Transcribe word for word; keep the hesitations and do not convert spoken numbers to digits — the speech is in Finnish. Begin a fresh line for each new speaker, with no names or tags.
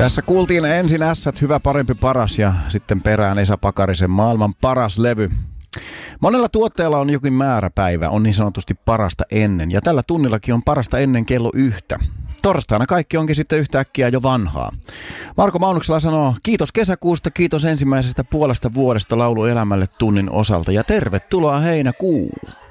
Tässä kuultiin ensin Ässät, hyvä, parempi, paras ja sitten perään Esa Pakarisen maailman paras levy. Monella tuotteella on jokin määräpäivä, on niin sanotusti parasta ennen ja tällä tunnillakin on parasta ennen kello yhtä. Torstaina kaikki onkin sitten yhtäkkiä jo vanhaa. Marko Maunuksela sanoo, kiitos kesäkuusta, kiitos ensimmäisestä puolesta vuodesta laulu elämälle tunnin osalta ja tervetuloa heinäkuuhun.